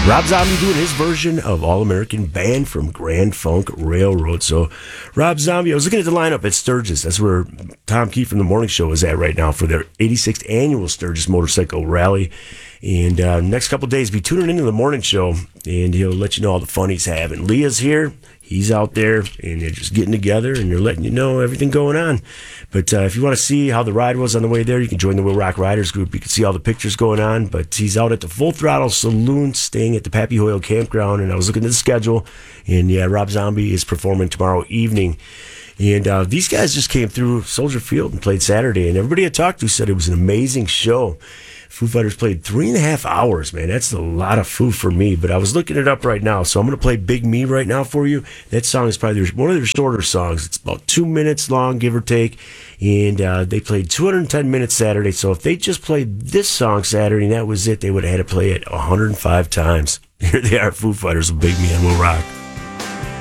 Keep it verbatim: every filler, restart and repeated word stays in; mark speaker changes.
Speaker 1: Rob Zombie doing his version of All American Band from Grand Funk Railroad. So, Rob Zombie, I was looking at the lineup at Sturgis. That's where Tom Keefe from the morning show is at right now for their eighty-sixth annual Sturgis Motorcycle Rally. And uh, next couple of days, be tuning into the morning show, and he'll let you know all the fun he's having. Leah's here. He's out there, and they're just getting together, and they're letting you know everything going on. But uh, if you want to see how the ride was on the way there, you can join the Will Rock Riders group. You can see all the pictures going on. But he's out at the Full Throttle Saloon, staying at the Pappy Hoyle Campground, and I was looking at the schedule, and yeah, Rob Zombie is performing tomorrow evening. And uh, these guys just came through Soldier Field and played Saturday, and everybody I talked to said it was an amazing show. Foo Fighters played three and a half hours, man. That's a lot of Foo for me, but I was looking it up right now, so I'm going to play Big Me right now for you. That song is probably one of their shorter songs. It's about two minutes long, give or take, and uh, they played two hundred ten minutes Saturday, so if they just played this song Saturday and that was it, they would have had to play it one hundred five times. Here they are, Foo Fighters with Big Me on Will Rock.